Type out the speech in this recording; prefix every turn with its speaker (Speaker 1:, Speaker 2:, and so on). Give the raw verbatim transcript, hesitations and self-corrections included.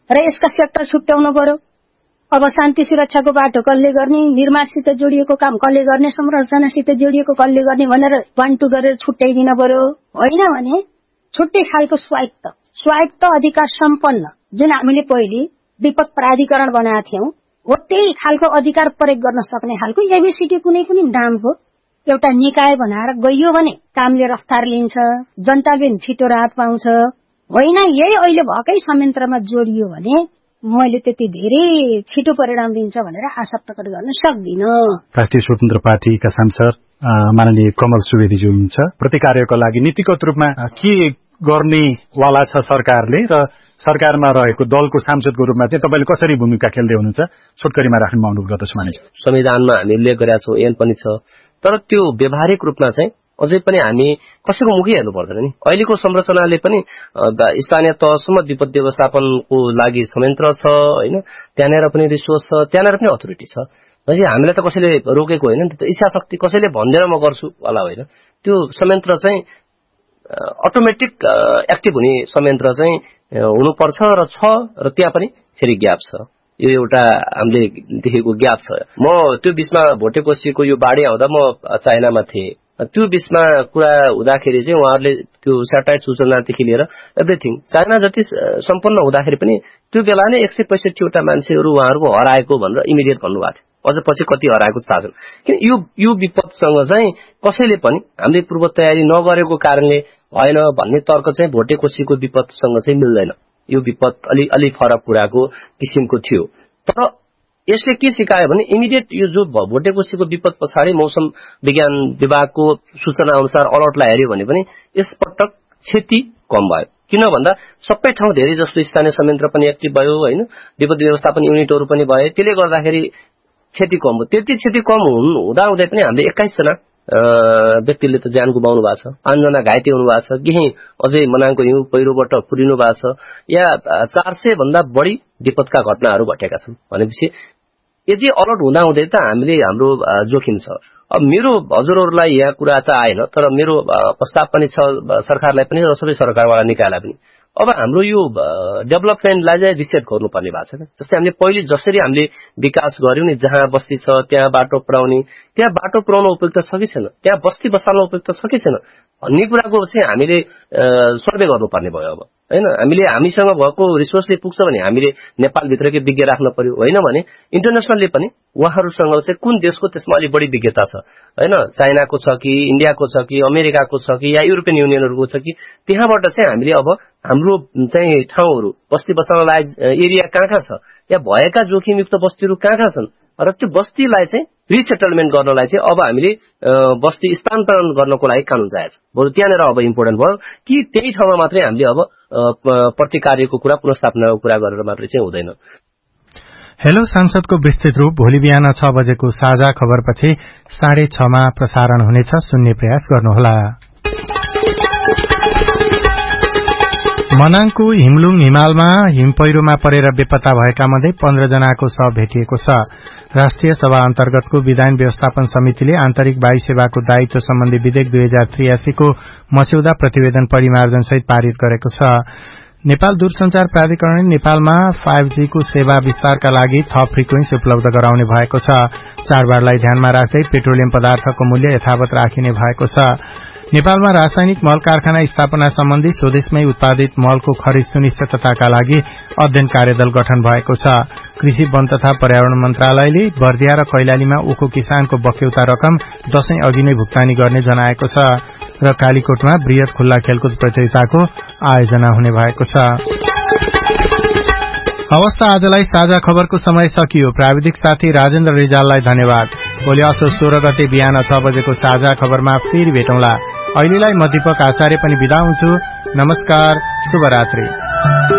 Speaker 1: र यसका सेक्टर छुट्याउनु पर्यो। अब शान्ति सुरक्षाको बाटो कसले गर्ने, निर्माणसित जोडिएको काम कसले गर्ने, संरचनासित जोडिएको कसले गर्ने भनेर वान टू गरेर छुट्याइदिन पर्यो। होइन भने छुट्टै खालको स्वायत्त स्वायत्त अधिकार सम्पन्न जुन हामीले पहिले विपद प्राधिकरण बनाएका थियौं हो त्यही खालको अधिकार प्रयोग गर्न सक्ने खालको एबीसीडी कुनै पनि नामको एउटा निकाय बनाएर गइयो भने कामले रफ्तार लिन्छ, जनताले छिटो राहत पाउँछ। होइन यही अहिले भएकै संयन्त्रमा जोडियो भने मैले त्यति धेरै छिटो परिणाम दिन्छ भनेर आशा प्रकट गर्न सक्दिन।
Speaker 2: राष्ट्रिय स्वतन्त्र पार्टीका सांसद माननीय कमल सुवेदीज्यू हुनुहुन्छ। प्रतिकार्यको लागि नीतिगत रूपमा के गर्ने वाला छ सरकारले र सरकारमा रहेको दलको सांसदको रूपमा चाहिँ तपाईले कसरी भूमिका खेल्दै हुनुहुन्छ छोटकरीमा राख्न म अनुरोध गर्दछु। मानिस
Speaker 3: संविधानमा हामीले उल्लेख गरेका छौं, ऐन पनि छ, तर त्यो व्यावहारिक रूपमा चाहिँ अझै पनि हामी कसैको मुखै हेर्नु पर्दैन नि। अहिलेको संरचनाले पनि स्थानीय तहसम्म विपद व्यवस्थापनको लागि संयन्त्र छ होइन, त्यहाँनिर पनि रिसोर्स छ, त्यहाँनिर पनि अथोरिटी छ। भनेपछि हामीलाई त कसैले रोकेको होइन नि त, इच्छा शक्ति कसैले भन्दैन म गर्छु वाला होइन। त्यो संयन्त्र चाहिँ अटोमेटिक एक्टिभ हुने संयन्त्र चाहिँ हुनुपर्छ र छ, र त्यहाँ पनि फेरि ग्याप छ। यो एउटा हामीले देखेको ग्याप छ। म त्यो बीचमा भोटेकोसीको यो बाढी आउँदा म चाइनामा थिएँ। त्यो बीचमा कुरा हुँदाखेरि चाहिँ उहाँहरूले त्यो स्याटेलाइट सूचनादेखि लिएर एभ्रिथिङ चाइना जति सम्पन्न हुँदाखेरि पनि त्यो बेला नै एक सय पैँसठीवटा मान्छेहरू उहाँहरूको हराएको भनेर इमिडिएट भन्नुभएको थियो। अझ पछि कति हराएको थाहा छैन। किन यो यो विपदसँग चाहिँ कसैले पनि हामीले पूर्व तयारी नगरेको कारणले होइन भन्ने तर्क चाहिँ भोटेकोसीको विपदसँग चाहिँ मिल्दैन। यो विपद अलि अलि फरक कुराको किसिमको थियो। तर यसले के सिकायो भने इमिडिएट यो जो भोटेकोसीको विपद पछाडि मौसम विज्ञान विभागको सूचना अनुसार अलर्टलाई हेर्यो भने पनि यसपटक क्षति कम भयो। किन भन्दा सबै ठाउँ धेरै जस्तो स्थानीय संयन्त्र पनि एक्टिभ भयो होइन, विपद व्यवस्थापन युनिटहरू पनि भए, त्यसले गर्दाखेरि क्षति कम भयो। त्यति क्षति कम हुँदा हुँदै पनि हामीले एक्काइस जना व्यक्तिले त ज्यान गुमाउनु भएको छ, पाँचजना घाइते हुनु भएको छ, केही अझै मनाङको हिउँ पहिरोबाट पुरिनु भएको छ, या चार सय भन्दा बढी विपदका घटनाहरू घटेका छन्। भनेपछि यदि अलर्ट हुँदा हुँदै त हामीले हाम्रो जोखिम छ। अब मेरो हजुरहरूलाई यहाँ कुरा चाहिँ आएन, तर मेरो प्रस्ताव पनि छ सरकारलाई पनि र सबै सरकारवाला निकायलाई पनि। अब हाम्रो यो डेभलपमेन्टलाई चाहिँ रिसेट गर्नुपर्ने भएको छ। जस्तै हामीले पहिले जसरी हामीले विकास गर्यौं नि, जहाँ बस्ती छ त्यहाँ बाटो पुर्याउने, त्यहाँ बाटो पुर्याउन उपयुक्त छ कि छैन, त्यहाँ बस्ती बसाल्न उपयुक्त छ कि छैन भन्ने कुराको चाहिँ हामीले सर्वे गर्नुपर्ने भयो। अब होइन हामीले हामीसँग भएको रिसोर्सले पुग्छ भने हामीले नेपालभित्रकै विज्ञ राख्न पर्यो, होइन भने इन्टरनेसनलले पनि उहाँहरूसँग चाहिँ कुन देशको त्यसमा अलिक बढी विज्ञता छ होइन, चाइनाको छ कि इन्डियाको छ कि अमेरिकाको छ कि या युरोपियन युनियनहरूको छ कि त्यहाँबाट चाहिँ हामीले अब हाम्रो चाहिँ ठाउँहरू बस्ती बसाल्न लायक एरिया कहाँ कहाँ छ, या भएका जोखिमयुक्त बस्तीहरू कहाँ कहाँ छन्, र त्यो बस्तीलाई चाहिँ रिसेटलमेन्ट गर्नलाई चाहिँ अब हामीले बस्ती स्थानान्तरण गर्नको लागि कानून चाहिएको छ। बरु त्यहाँनिर अब इम्पोर्टेन्ट भयो कि त्यही ठाउँमा मात्रै हामीले अब प्रतिकार्यको कुरा पुनर्स्थापनाको कुरा गरेर मात्रै चाहिँ हुँदैन।
Speaker 4: हेलो सांसदको विस्तृत रूप भोलि बिहान छ बजेको साझा खबरपछि साढे छमा प्रसारण हुनेछ, सुन्ने प्रयास गर्नुहोला। मनाङको हिमलुङ हिमालमा हिम पहिरोमा परेर बेपत्ता भएका मध्ये पन्ध्र जनाको शव भेटिएको छ। राष्ट्रिय सभा अन्तर्गतको विधान व्यवस्थापन समितिले आन्तरिक वायु सेवाको दायित्व सम्बन्धी विधेयक दुई हजार त्रियासीको मस्यौदा प्रतिवेदन परिमार्जन सहित पारित गरेको छ। नेपाल दूरसञ्चार प्राधिकरणले नेपालमा फाइभ जी को सेवा विस्तारका लागि थप फ्रिक्वेन्सी उपलब्ध गराउने भएको छ। चाडबाडलाई ध्यानमा राख्दै पेट्रोलियम पदार्थको मूल्य यथावत राखिने भएको छ। नेपालमा रासायनिक मल कारखाना स्थापना सम्बन्धी स्वदेशमै उत्पादित मलको खरिद सुनिश्चितताका लागि अध्ययन कार्यदल गठन भएको छ। कृषि वन तथा पर्यावरण मन्त्रालयले बर्दिया र कैलालीमा उखु किसानको बक्यौता रकम दशैं अघि नै भुक्तानी गर्ने जनाएको छ र कालीकोटमा बृहत खुल्ला खेलकुद प्रतियोगिताको आयोजना हुने भएको छ। हवस् त आजलाई साझा खबरको समय सकियो। प्राविधिक साथी राजेन्द्र रिजाललाई धन्यवाद। भोलि असोज सोह्र गते बिहान छ बजेको साझा खबरमा फेरि भेटौँला। अहिलेलाई म दीपक आचार्य पनि बिदा हुन्छु। नमस्कार, शुभरात्रि।